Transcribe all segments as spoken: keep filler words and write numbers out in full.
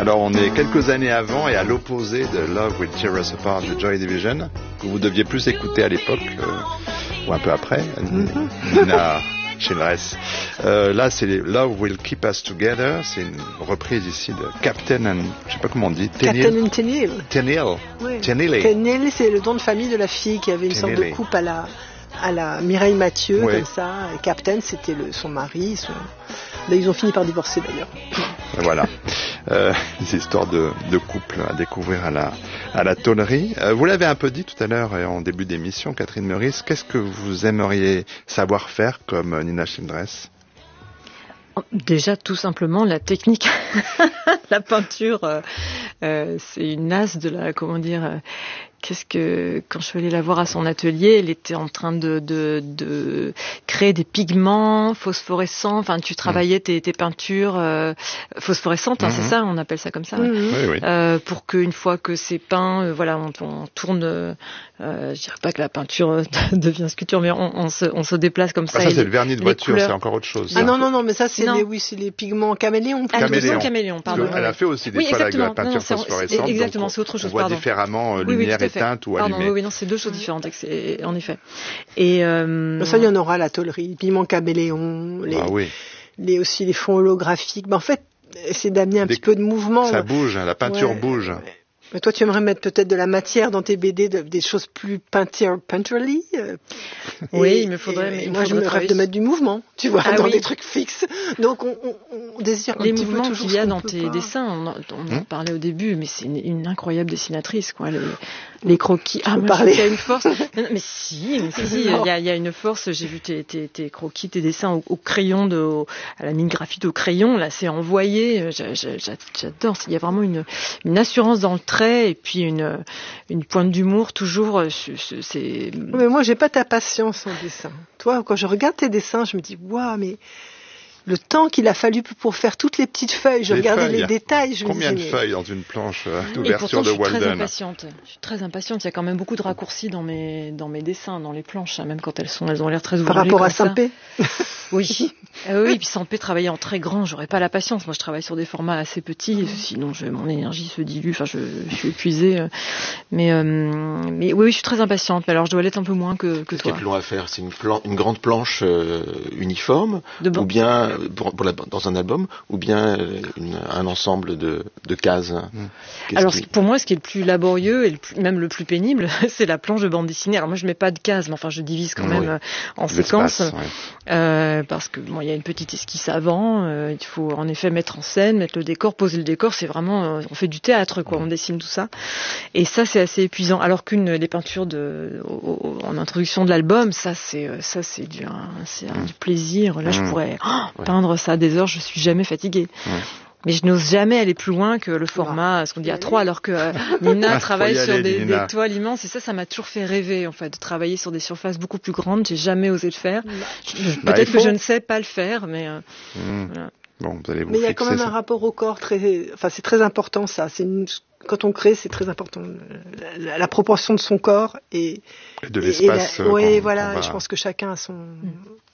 Alors on est quelques années avant et à l'opposé de Love Will Tear Us Apart de Joy Division, que vous deviez plus écouter à l'époque, euh, ou un peu après, mm-hmm. Nina Childress. Euh, là c'est Love Will Keep Us Together, c'est une reprise ici de Captain and, je sais pas comment on dit, Captain and Tennille. Tennille. Oui. Tennille. Tennille, c'est le nom de famille de la fille qui avait une Tennille. sorte de coupe à la, à la Mireille Mathieu, oui. comme ça. Et Captain, c'était le, son mari, son... Là, ils ont fini par divorcer d'ailleurs. Voilà, euh, des histoires de, de couple à découvrir à la, à la tôlerie. Euh, vous l'avez un peu dit tout à l'heure en début d'émission, Catherine Meurice, qu'est-ce que vous aimeriez savoir faire comme Nina Childress ? Déjà, tout simplement, la technique, la peinture, euh, euh, c'est une as de la, comment dire, euh, qu'est-ce que, quand je suis allée la voir à son atelier, elle était en train de, de, de créer des pigments phosphorescents, enfin, tu travaillais tes, tes peintures euh, phosphorescentes, hein, mm-hmm. c'est ça, on appelle ça comme ça, mm-hmm. ouais. oui, oui. Euh, pour qu'une fois que c'est peint, euh, voilà, on, on tourne, euh, je dirais pas que la peinture devient sculpture, mais on, on, se, on se déplace comme ça. Ah, ça, c'est le vernis de voiture, couleurs... c'est encore autre chose. Ah non, non, non, mais ça, c'est, les, oui, c'est les pigments caméléons. Ah, caméléons. caméléons, pardon. Elle a fait aussi des oui, toiles avec de la peinture non, phosphorescente. Exactement, donc c'est autre chose, on voit pardon. différemment euh, oui, lumière oui, éteinte ou pardon, allumée. Oui, oui, non, c'est deux choses différentes, en effet. Et euh... ça, il y en aura à la tôlerie. Pigments caméléons, les, ah, oui. les, aussi les fonds holographiques. Ben, en fait, c'est d'amener un des... petit peu de mouvement. Ça bouge, la peinture ouais. bouge. Mais toi, tu aimerais mettre peut-être de la matière dans tes B D, de, des choses plus painterly. Euh, oui, il me faudrait. Et, mais et il moi, me je me rêve de mettre du mouvement, tu vois, ah, dans oui. des trucs fixes. Donc, on, on, on désire un les petit mouvements peu toujours qu'il y a dans peut tes pas. dessins. On, en, on hum? en parlait au début, mais c'est une, une incroyable dessinatrice, quoi. Les, les croquis. Ah, moi, parler. il y a une force. Mais, mais si, mais si, si, il y a, il y a une force. J'ai vu tes, tes, tes croquis, tes dessins au, au crayon, de, au, à la mine graphite au crayon. Là, c'est envoyé. J'adore. Il y a vraiment une, une assurance dans le trait et puis une une pointe d'humour toujours. C'est. Mais moi, j'ai pas ta patience en dessin. Toi, quand je regarde tes dessins, je me dis waouh, mais le temps qu'il a fallu pour faire toutes les petites feuilles, je les regardais feuilles. les détails. Je Combien me de disais, feuilles dans une planche euh, et d'ouverture pourtant, de je suis Walden? très impatiente. Je suis très impatiente. Il y a quand même beaucoup de raccourcis dans mes dans mes dessins, dans les planches, hein, même quand elles sont, elles ont l'air très ouvertes. Par rapport à Saint-Pé. Oui, euh, oui. Puis Saint-Pé travaillait en très grand. J'aurais pas la patience. Moi, je travaille sur des formats assez petits. Sinon, je, mon énergie se dilue. Enfin, je, je suis épuisée. Mais euh, mais oui, oui, je suis très impatiente. Mais alors, je dois l'être un peu moins que que Ce toi. qui est plus long à faire, c'est une, plan- une grande planche euh, uniforme, de bon. ou bien pour, pour la, dans un album, ou bien une, un ensemble de, de cases. Mmh. Alors qui... pour moi, ce qui est le plus laborieux et le plus, même le plus pénible, c'est la planche de bande dessinée. Alors moi, je mets pas de cases, mais enfin, je divise quand même oui. euh, en L'espace, séquences, ouais. euh, parce que bon, il y a une petite esquisse avant. Euh, il faut en effet mettre en scène, mettre le décor, poser le décor. C'est vraiment, euh, on fait du théâtre, quoi. Mmh. On dessine tout ça, et ça, c'est assez épuisant. Alors qu'une les peintures de au, en introduction de l'album, ça, c'est ça, c'est du, un, c'est mmh. du plaisir. Là, mmh. je pourrais oh, peindre ça des heures. Je suis jamais fatiguée. Mmh. Mais je n'ose jamais aller plus loin que le format, ce qu'on dit à trois, alors que euh, Nina travaille sur aller, des, des toiles immenses, et ça, ça m'a toujours fait rêver, en fait, de travailler sur des surfaces beaucoup plus grandes. J'ai jamais osé le faire. Je, bah, peut-être que je ne sais pas le faire, mais euh, mmh. voilà. Bon, vous allez vous mais il y a quand même ça. un rapport au corps très, enfin, c'est très important, ça. C'est une... Quand on crée, c'est très important. La, la proportion de son corps et, et de l'espace. Oui, euh, voilà. Va... Je pense que chacun a son. Mmh.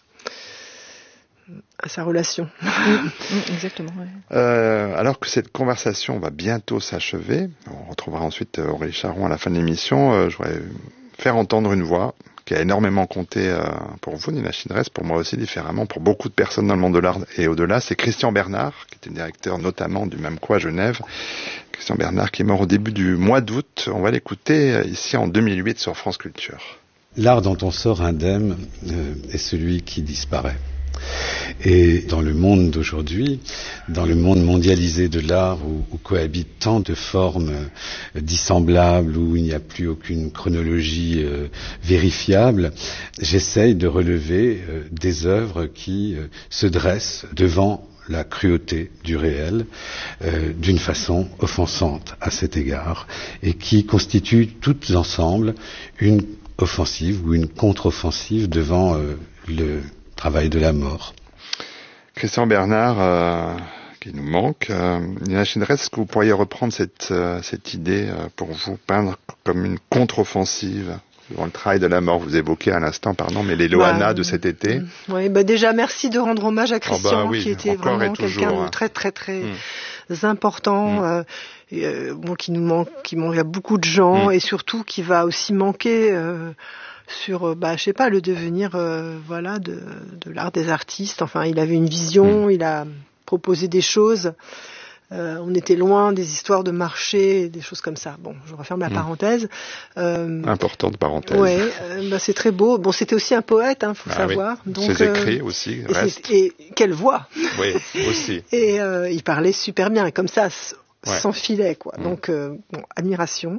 à sa relation. Exactement. Ouais. Euh, alors que cette conversation va bientôt s'achever, on retrouvera ensuite Aurélie Charron à la fin de l'émission, euh, je voudrais faire entendre une voix qui a énormément compté euh, pour vous, Nina Childress, pour moi aussi différemment, pour beaucoup de personnes dans le monde de l'art et au-delà. C'est Christian Bernard, qui était directeur notamment du Même Quoi à Genève. Christian Bernard qui est mort au début du mois d'août. On va l'écouter ici en deux mille huit sur France Culture. L'art dont on sort indemne euh, est celui qui disparaît. Et dans le monde d'aujourd'hui, dans le monde mondialisé de l'art où, où cohabitent tant de formes euh, dissemblables, où il n'y a plus aucune chronologie euh, vérifiable, j'essaye de relever euh, des œuvres qui euh, se dressent devant la cruauté du réel euh, d'une façon offensante à cet égard et qui constituent toutes ensemble une offensive ou une contre-offensive devant euh, le travail de la mort. Christian Bernard, euh, qui nous manque, euh, Nina Childress, est-ce que vous pourriez reprendre cette, euh, cette idée euh, pour vous peindre comme une contre-offensive Dans le travail de la mort, vous évoquez à l'instant, pardon, mais les Loana bah, de cet été. Oui, bah déjà merci de rendre hommage à Christian, oh bah oui, qui était vraiment quelqu'un de hein. très très très mmh. important, mmh. Euh, et, euh, bon, qui nous manque, qui manque à beaucoup de gens, mmh. et surtout qui va aussi manquer euh, sur, bah, je sais pas, le devenir, euh, voilà, de, de l'art des artistes. Enfin, il avait une vision, mmh. il a proposé des choses. Euh, on était loin des histoires de marché, des choses comme ça. Bon, je referme la mmh. parenthèse. Euh, Importante parenthèse. Ouais, euh, bah, c'est très beau. Bon, c'était aussi un poète, hein, faut ah, savoir. Oui. Donc, ses écrits euh, aussi et, restent. et quelle voix. Oui, aussi. Et euh, il parlait super bien, comme ça, ouais. sans filet, quoi. Mmh. Donc, euh, bon, admiration.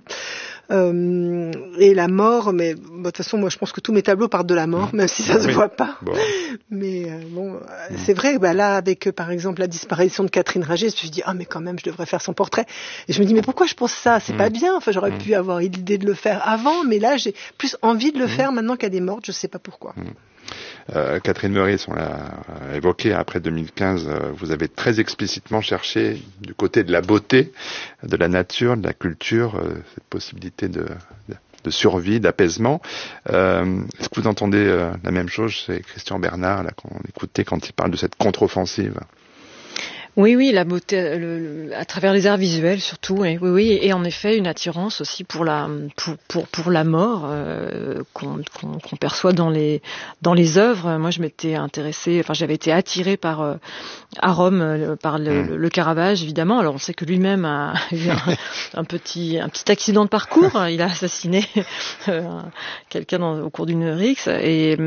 Euh, et la mort, mais bah, de toute façon, moi, je pense que tous mes tableaux partent de la mort, mmh. même si ça ah, se oui. voit pas. Bon. Mais euh, bon, mmh. c'est vrai. Bah là, avec euh, par exemple la disparition de Catherine Rager, je me suis dit ah mais quand même, je devrais faire son portrait. Et je me dis mais pourquoi je pense ça? C'est mmh. pas bien. Enfin, j'aurais mmh. pu avoir l'idée de le faire avant, mais là, j'ai plus envie de le mmh. faire maintenant qu'elle est morte. Je sais pas pourquoi. Mmh. Euh, Catherine Meurice, on l'a évoqué après deux mille quinze, euh, vous avez très explicitement cherché du côté de la beauté, de la nature, de la culture, euh, cette possibilité de, de, de survie, d'apaisement. Euh, est-ce que vous entendez euh, la même chose chez Christian Bernard, là, qu'on écoutait quand il parle de cette contre-offensive? Oui, oui, la beauté, le, le, à travers les arts visuels surtout, et, oui, oui, et en effet une attirance aussi pour la, pour, pour, pour la mort euh, qu'on, qu'on, qu'on perçoit dans les, dans les œuvres. Moi, je m'étais intéressée, enfin, j'avais été attirée par euh, à Rome par le, mmh. le, le Caravage, évidemment. Alors, on sait que lui-même a eu un, un petit, un petit accident de parcours. Il a assassiné euh, quelqu'un dans, au cours d'une rixe, et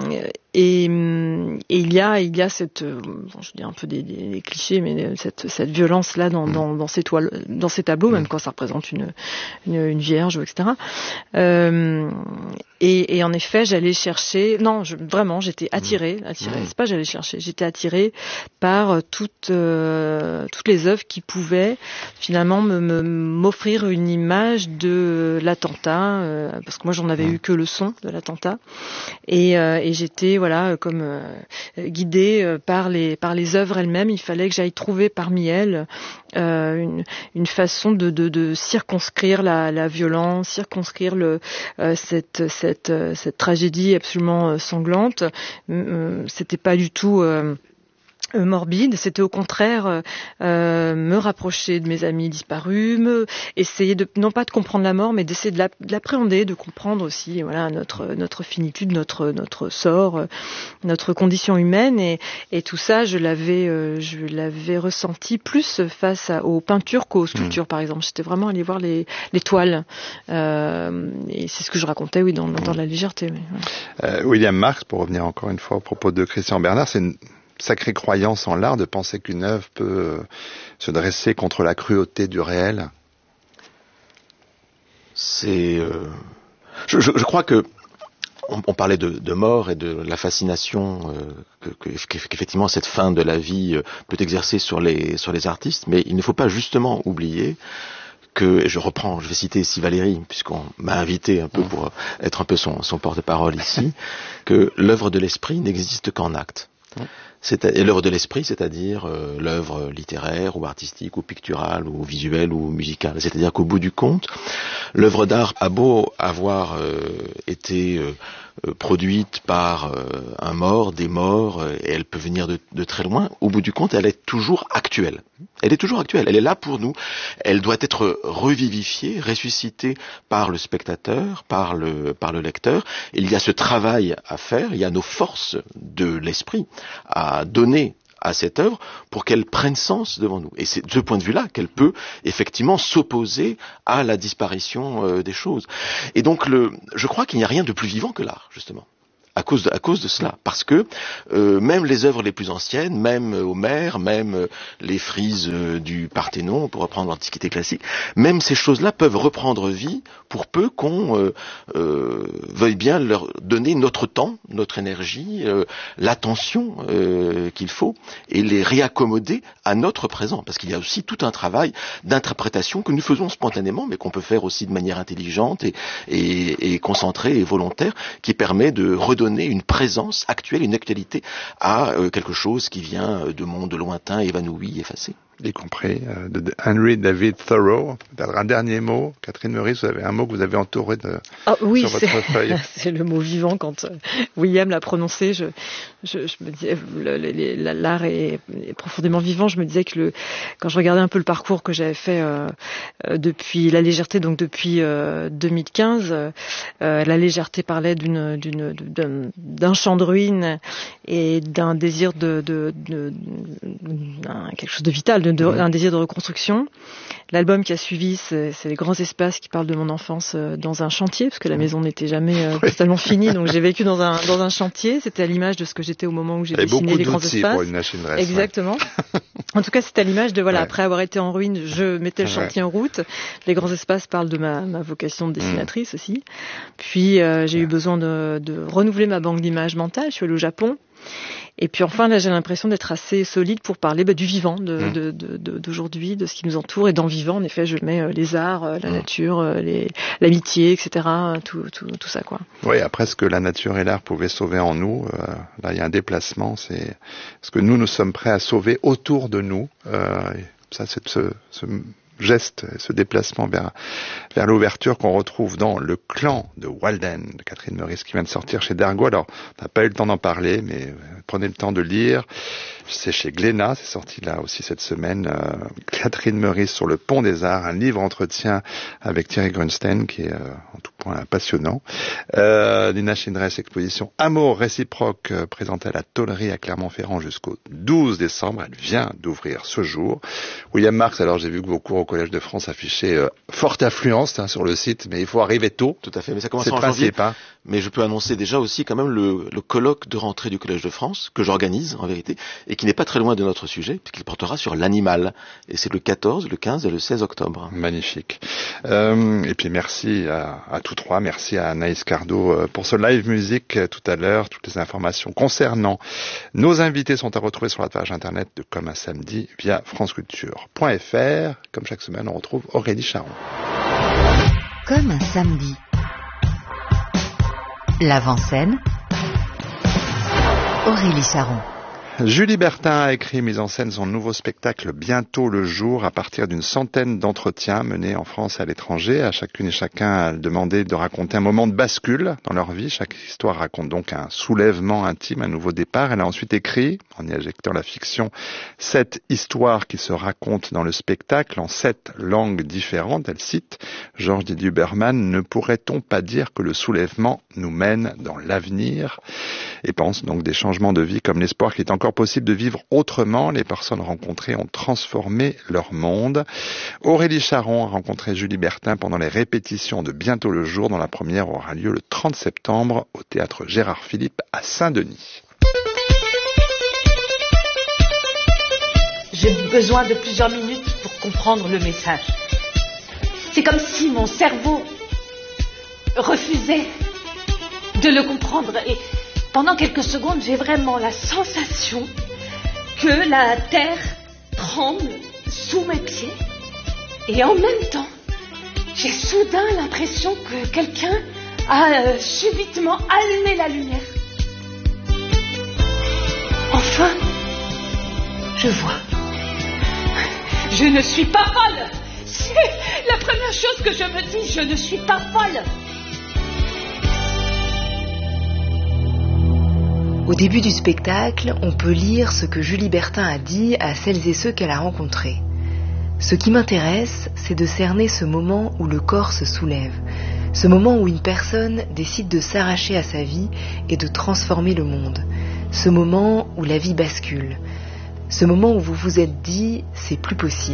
Et, et il y a, il y a cette, bon, je dis un peu des, des, des clichés, mais cette, cette violence-là dans, dans, dans ces toiles, dans ces tableaux, même quand ça représente une, une, une vierge, et cetera. Euh, et, et en effet, j'allais chercher, non, je, vraiment, j'étais attirée, attirée. C'est pas j'allais chercher, j'étais attirée par toutes, euh, toutes les œuvres qui pouvaient finalement me, me, m'offrir une image de l'attentat, euh, parce que moi j'en avais eu que le son de l'attentat, et, euh, et j'étais voilà, comme euh, guidée euh, par les par les œuvres elles-mêmes. Il fallait que j'aille trouver parmi elles euh, une une façon de de, de circonscrire la, la violence, circonscrire le euh, cette cette cette tragédie absolument sanglante. Euh, c'était pas du tout euh, morbide, c'était au contraire euh, me rapprocher de mes amis disparus, me essayer de non pas de comprendre la mort, mais d'essayer de, la, de l'appréhender, de comprendre aussi voilà notre notre finitude, notre notre sort, notre condition humaine, et, et tout ça je l'avais euh, je l'avais ressenti plus face à, aux peintures qu'aux sculptures mmh. par exemple. J'étais vraiment allée voir les les toiles euh, et c'est ce que je racontais oui dans dans la légèreté. Mais, ouais. euh, William Marx, pour revenir encore une fois au propos de Christian Bernard, c'est une sacrée croyance en l'art de penser qu'une œuvre peut euh, se dresser contre la cruauté du réel. C'est, euh, je, je, je crois que on, on parlait de, de mort et de la fascination euh, que, que, qu'effectivement cette fin de la vie euh, peut exercer sur les sur les artistes, mais il ne faut pas justement oublier que, et je reprends, je vais citer ici Valérie, puisqu'on m'a invité un peu pour être un peu son, son porte-parole ici, que l'œuvre de l'esprit n'existe qu'en acte. C'est, et l'œuvre de l'esprit, c'est-à-dire euh, l'œuvre littéraire ou artistique ou picturale ou visuelle ou musicale. C'est-à-dire qu'au bout du compte, l'œuvre d'art a beau avoir euh, été euh, euh, produite par euh, un mort, des morts, euh, et elle peut venir de, de très loin, au bout du compte, elle est toujours actuelle. Elle est toujours actuelle, elle est là pour nous. Elle doit être revivifiée, ressuscitée par le spectateur, par le, par le lecteur. Il y a ce travail à faire, il y a nos forces de l'esprit à donner à cette œuvre pour qu'elle prenne sens devant nous. Et c'est de ce point de vue-là qu'elle peut effectivement s'opposer à la disparition euh, des choses. Et donc, le, je crois qu'il n'y a rien de plus vivant que l'art, justement. À cause de, à cause de cela, parce que euh, même les œuvres les plus anciennes, même Homère, même euh, les frises euh, du Parthénon, pour reprendre l'Antiquité classique, même ces choses-là peuvent reprendre vie pour peu qu'on euh, euh, veuille bien leur donner notre temps, notre énergie, euh, l'attention euh, qu'il faut, et les réaccommoder à notre présent, parce qu'il y a aussi tout un travail d'interprétation que nous faisons spontanément, mais qu'on peut faire aussi de manière intelligente et, et, et concentrée et volontaire, qui permet de redonner donner une présence actuelle, une actualité à euh, quelque chose qui vient de monde lointain, évanoui, effacé. y compris euh, de Henry David Thoreau. Peut-être un dernier mot. Catherine Meurice, vous avez un mot que vous avez entouré de, ah, oui, sur votre feuille. C'est le mot vivant. Quand William l'a prononcé, je, je, je me disais, l'art est, est profondément vivant. Je me disais que le, quand je regardais un peu le parcours que j'avais fait euh, depuis la légèreté, donc depuis euh, deux mille quinze, euh, la légèreté parlait d'une, d'une, d'un, d'un chant de ruines et d'un désir de, de, de, de d'un, quelque chose de vital, de, de, d'un désir de reconstruction. L'album qui a suivi, c'est, c'est les grands espaces qui parlent de mon enfance euh, dans un chantier, parce que la maison n'était jamais euh, totalement finie, donc j'ai vécu dans un dans un chantier. C'était à l'image de ce que j'étais au moment où j'ai dessiné les grands espaces. Pour une machine dresse, exactement. Ouais. En tout cas, c'était à l'image de voilà. Ouais. Après avoir été en ruine, je mettais le chantier ouais. en route. Les grands espaces parlent de ma ma vocation de dessinatrice mmh. aussi. Puis euh, j'ai ouais. eu besoin de de renouveler ma banque d'images mentales. Je suis allée au Japon. Et puis enfin, là, j'ai l'impression d'être assez solide pour parler bah, du vivant, de, mmh. de, de, de, d'aujourd'hui, de ce qui nous entoure. Et dans vivant, en effet, je mets euh, les arts, euh, la mmh. nature, euh, les, l'amitié, et cetera. Tout, tout, tout ça, quoi. Oui, après ce que la nature et l'art pouvaient sauver en nous, euh, là, il y a un déplacement. C'est ce que nous, nous sommes prêts à sauver autour de nous. Euh, ça, c'est ce, ce geste, ce déplacement vers, vers l'ouverture qu'on retrouve dans Le Clan de Walden, de Catherine Meurice, qui vient de sortir chez Dergo. Alors, on n'a pas eu le temps d'en parler, mais prenez le temps de lire. C'est chez Glénat, c'est sorti là aussi cette semaine. Euh, Catherine Meurice sur le pont des arts, un livre entretien avec Thierry Grunstein, qui est euh, en tout point passionnant. Euh, Nina Chindress, exposition Amour réciproque, euh, présentée à la Tôlerie à Clermont-Ferrand jusqu'au douze décembre. Elle vient d'ouvrir ce jour. William Marx, alors j'ai vu que vos cours au Collège de France affichaient euh, forte affluence hein, sur le site, mais il faut arriver tôt. Tout à fait, mais ça commence en janvier. Hein. Mais je peux annoncer déjà aussi quand même le, le colloque de rentrée du Collège de France, que j'organise en vérité, et qui n'est pas très loin de notre sujet, puisqu'il portera sur l'animal. Et c'est le quatorze, le quinze et le seize octobre. Magnifique. Euh, et puis merci à, à tous trois, merci à Anaïs Cardo pour ce live musique tout à l'heure. Toutes les informations concernant nos invités sont à retrouver sur la page internet de Comme un samedi via franceculture point f r. Comme chaque semaine, on retrouve Aurélie Charon. Comme un samedi. L'avant-scène. Aurélie Charon. Julie Bertin a écrit et mis en scène son nouveau spectacle Bientôt le jour à partir d'une centaine d'entretiens menés en France et à l'étranger. À chacune et chacun a demandé de raconter un moment de bascule dans leur vie. Chaque histoire raconte donc un soulèvement intime, un nouveau départ. Elle a ensuite écrit, en y injectant la fiction, sept histoires qui se racontent dans le spectacle en sept langues différentes. Elle cite Georges Didier Huberman, « Ne pourrait-on pas dire que le soulèvement nous mène dans l'avenir ?» Et pense donc des changements de vie comme l'espoir qu'il est encore possible de vivre autrement. Les personnes rencontrées ont transformé leur monde. Aurélie Charon a rencontré Julie Bertin pendant les répétitions de Bientôt le jour, dont la première aura lieu le trente septembre au théâtre Gérard Philippe à Saint-Denis. J'ai besoin de plusieurs minutes pour comprendre le message. C'est comme si mon cerveau refusait de le comprendre et pendant quelques secondes, j'ai vraiment la sensation que la terre tremble sous mes pieds. Et en même temps, j'ai soudain l'impression que quelqu'un a euh, subitement allumé la lumière. Enfin, je vois. Je ne suis pas folle. C'est la première chose que je me dis, je ne suis pas folle. Au début du spectacle, on peut lire ce que Julie Bertin a dit à celles et ceux qu'elle a rencontrés. Ce qui m'intéresse, c'est de cerner ce moment où le corps se soulève, ce moment où une personne décide de s'arracher à sa vie et de transformer le monde, ce moment où la vie bascule, ce moment où vous vous êtes dit « c'est plus possible ».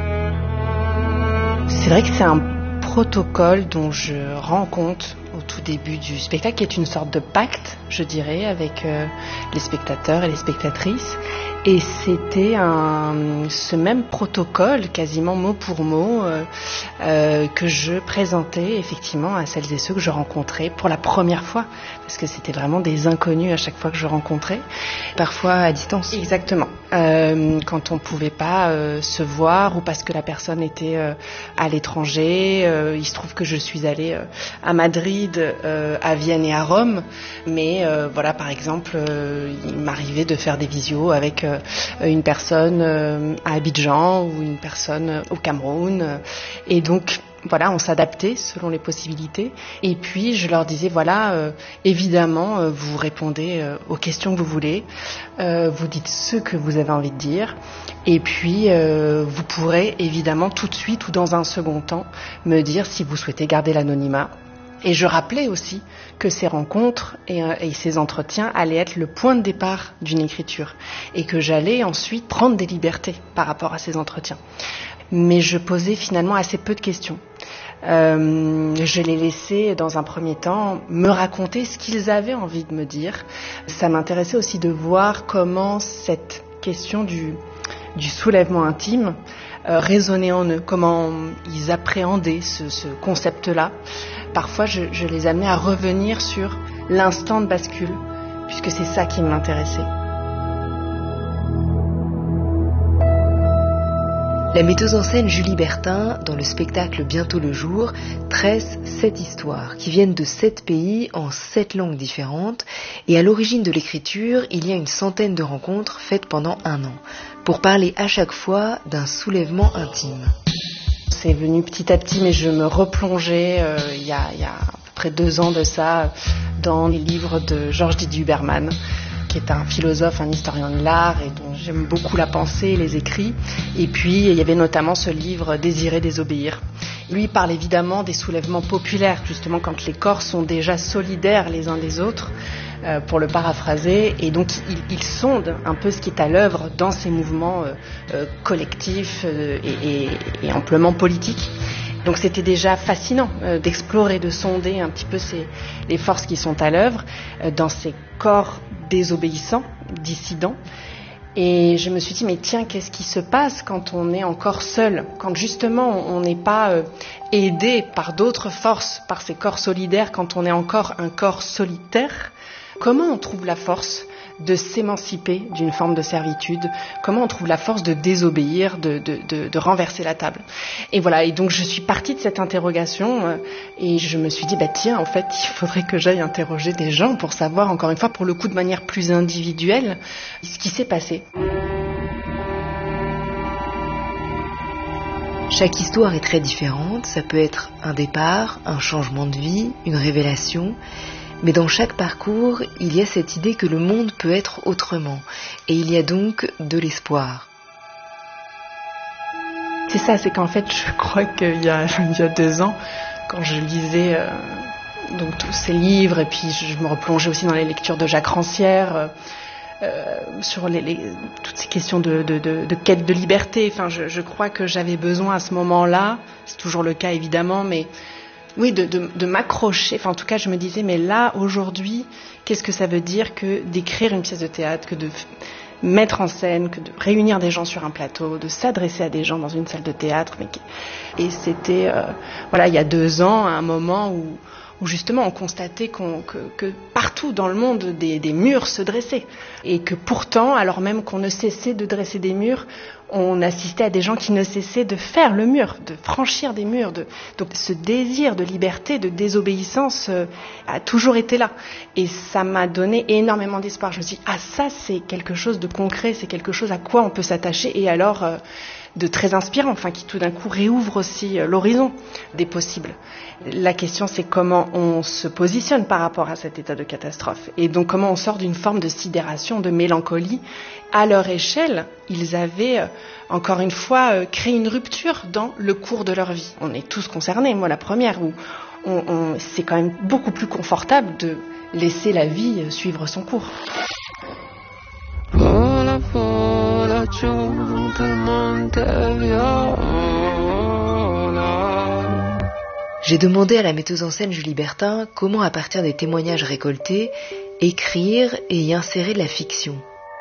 C'est vrai que c'est un protocole dont je rends compte au tout début du spectacle, qui est une sorte de pacte, je dirais, avec euh, les spectateurs et les spectatrices. Et c'était un, ce même protocole, quasiment mot pour mot, euh, euh, que je présentais effectivement à celles et ceux que je rencontrais pour la première fois, parce que c'était vraiment des inconnus à chaque fois que je rencontrais, parfois à distance. Exactement. Euh, quand on pouvait pas euh, se voir, ou parce que la personne était euh, à l'étranger. Euh, il se trouve que je suis allée euh, à Madrid, euh, à Vienne et à Rome, mais euh, voilà, par exemple, euh, il m'arrivait de faire des visios avec euh, euh, une personne euh, à Abidjan ou une personne euh, au Cameroun. Euh, et donc, voilà, on s'adaptait selon les possibilités. Et puis, je leur disais, voilà, euh, évidemment, euh, vous répondez euh, aux questions que vous voulez. Euh, vous dites ce que vous avez envie de dire. Et puis, euh, vous pourrez évidemment tout de suite ou dans un second temps me dire si vous souhaitez garder l'anonymat. Et je rappelais aussi que ces rencontres et, euh, et ces entretiens allaient être le point de départ d'une écriture et que j'allais ensuite prendre des libertés par rapport à ces entretiens. Mais je posais finalement assez peu de questions. Euh, je les laissais dans un premier temps me raconter ce qu'ils avaient envie de me dire. Ça m'intéressait aussi de voir comment cette question du, du soulèvement intime euh, résonnait en eux, comment ils appréhendaient ce, ce concept-là. Parfois, je, je les amenais à revenir sur l'instant de bascule, puisque c'est ça qui m'intéressait. La metteuse en scène Julie Bertin, dans le spectacle Bientôt le jour, tresse sept histoires qui viennent de sept pays en sept langues différentes. Et à l'origine de l'écriture, il y a une centaine de rencontres faites pendant un an, pour parler à chaque fois d'un soulèvement intime. C'est venu petit à petit, mais je me replongeais euh, il, y a, il y a à peu près deux ans de ça dans les livres de Georges Didier Huberman, qui est un philosophe, un historien de l'art et dont j'aime beaucoup la pensée et les écrits. Et puis, il y avait notamment ce livre « Désirer, désobéir ». Lui parle évidemment des soulèvements populaires, justement quand les corps sont déjà solidaires les uns des autres, euh, pour le paraphraser. Et donc, il, il sonde un peu ce qui est à l'œuvre dans ces mouvements euh, euh, collectifs euh, et, et, et amplement politiques. Donc c'était déjà fascinant euh, d'explorer, de sonder un petit peu ces, les forces qui sont à l'œuvre euh, dans ces corps désobéissants, dissidents. Et je me suis dit, mais tiens, qu'est-ce qui se passe quand on est encore seul, quand justement on n'est pas euh, aidé par d'autres forces, par ces corps solidaires, quand on est encore un corps solitaire? Comment on trouve la force de s'émanciper d'une forme de servitude? Comment on trouve la force de désobéir, de, de, de, de renverser la table? Et voilà, et donc je suis partie de cette interrogation euh, et je me suis dit, bah tiens, en fait, il faudrait que j'aille interroger des gens pour savoir, encore une fois, pour le coup de manière plus individuelle, ce qui s'est passé. Chaque histoire est très différente, ça peut être un départ, un changement de vie, une révélation. Mais dans chaque parcours, il y a cette idée que le monde peut être autrement. Et il y a donc de l'espoir. C'est ça, c'est qu'en fait, je crois qu'il y a, il y a deux ans, quand je lisais euh, donc, tous ces livres, et puis je me replongeais aussi dans les lectures de Jacques Rancière, euh, euh, sur les, les, toutes ces questions de, de, de, de quête de liberté. Enfin, je, je crois que j'avais besoin à ce moment-là, c'est toujours le cas évidemment, mais... Oui, de, de, de m'accrocher. Enfin, en tout cas, je me disais, mais là, aujourd'hui, qu'est-ce que ça veut dire que d'écrire une pièce de théâtre, que de f- mettre en scène, que de réunir des gens sur un plateau, de s'adresser à des gens dans une salle de théâtre. Mais... Et c'était, euh, voilà, il y a deux ans, à un moment où, où justement, on constatait qu'on, que, que partout dans le monde, des, des murs se dressaient. Et que pourtant, alors même qu'on ne cessait de dresser des murs, on assistait à des gens qui ne cessaient de faire le mur, de franchir des murs. De... Donc ce désir de liberté, de désobéissance euh, a toujours été là. Et ça m'a donné énormément d'espoir. Je me suis dit, ah ça c'est quelque chose de concret, c'est quelque chose à quoi on peut s'attacher. Et alors euh, de très inspirant, enfin qui tout d'un coup réouvre aussi euh, l'horizon des possibles. La question c'est comment on se positionne par rapport à cet état de catastrophe. Et donc comment on sort d'une forme de sidération, de mélancolie. À leur échelle, ils avaient, euh, encore une fois, euh, créé une rupture dans le cours de leur vie. On est tous concernés, moi la première, où on, on, c'est quand même beaucoup plus confortable de laisser la vie suivre son cours. J'ai demandé à la metteuse en scène Julie Bertin comment, à partir des témoignages récoltés, écrire et y insérer de la fiction.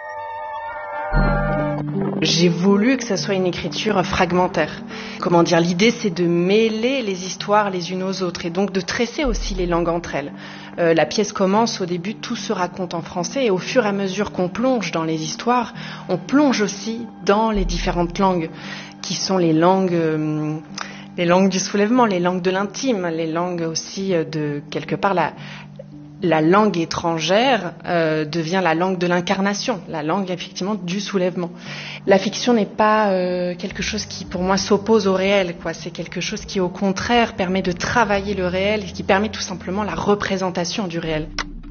J'ai voulu que ça soit une écriture fragmentaire. Comment dire, l'idée c'est de mêler les histoires les unes aux autres et donc de tresser aussi les langues entre elles. Euh, la pièce commence, au début tout se raconte en français et au fur et à mesure qu'on plonge dans les histoires, on plonge aussi dans les différentes langues qui sont les langues, euh, les langues du soulèvement, les langues de l'intime, les langues aussi de quelque part la la langue étrangère euh, devient la langue de l'incarnation, la langue effectivement du soulèvement. La fiction n'est pas euh, quelque chose qui pour moi s'oppose au réel, quoi. C'est quelque chose qui au contraire permet de travailler le réel et qui permet tout simplement la représentation du réel.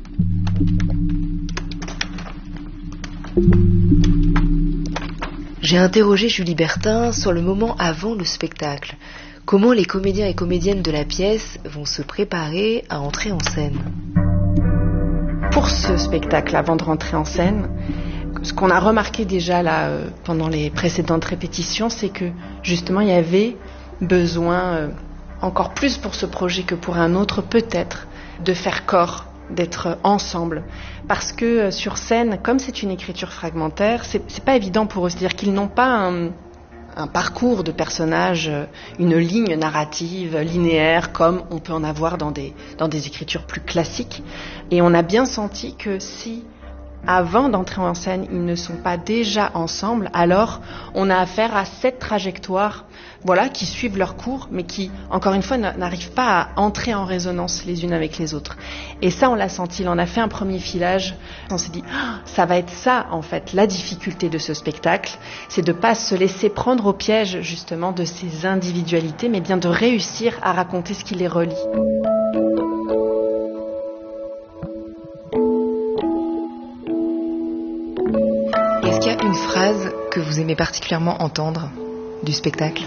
J'ai interrogé Julie Bertin sur le moment avant le spectacle. Comment les comédiens et comédiennes de la pièce vont se préparer à entrer en scène. Pour ce spectacle, avant de rentrer en scène, ce qu'on a remarqué déjà là euh, pendant les précédentes répétitions, c'est que justement il y avait besoin, euh, encore plus pour ce projet que pour un autre peut-être, de faire corps, d'être ensemble. Parce que euh, sur scène, comme c'est une écriture fragmentaire, c'est, c'est pas évident pour eux. C'est-à-dire qu'ils n'ont pas un, un parcours de personnage, une ligne narrative linéaire comme on peut en avoir dans des, dans des écritures plus classiques. Et on a bien senti que si, avant d'entrer en scène, ils ne sont pas déjà ensemble, alors on a affaire à cette trajectoire, voilà, qui suivent leur cours, mais qui, encore une fois, n'arrivent pas à entrer en résonance les unes avec les autres. Et ça, on l'a senti. On a fait un premier filage. On s'est dit, oh, ça va être ça, en fait, la difficulté de ce spectacle, c'est de pas se laisser prendre au piège, justement, de ces individualités, mais bien de réussir à raconter ce qui les relie. Est-ce qu'il y a une phrase que vous aimez particulièrement entendre du spectacle?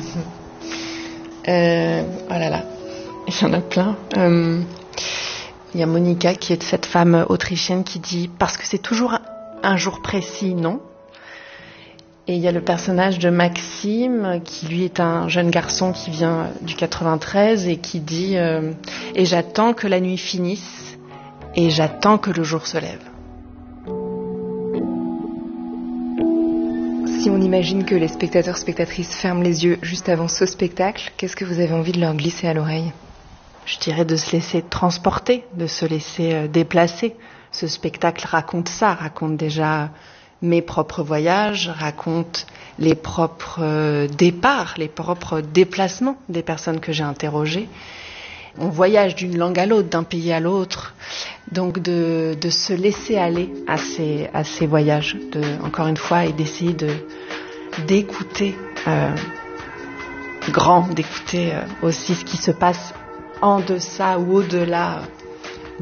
euh, Oh là là, il y en a plein. Euh, il y a Monica qui est cette femme autrichienne qui dit « parce que c'est toujours un, un jour précis, non ?» Et il y a le personnage de Maxime qui lui est un jeune garçon qui vient du quatre-vingt-treize et qui dit euh, « et j'attends que la nuit finisse et j'attends que le jour se lève ». Si on imagine que les spectateurs, spectatrices ferment les yeux juste avant ce spectacle, qu'est-ce que vous avez envie de leur glisser à l'oreille? Je dirais de se laisser transporter, de se laisser déplacer. Ce spectacle raconte ça, raconte déjà mes propres voyages, raconte les propres départs, les propres déplacements des personnes que j'ai interrogées. On voyage d'une langue à l'autre, d'un pays à l'autre, donc de, de se laisser aller à ces, à ces voyages, de, encore une fois, et d'essayer de, d'écouter euh, grand, d'écouter euh, aussi ce qui se passe en deçà ou au-delà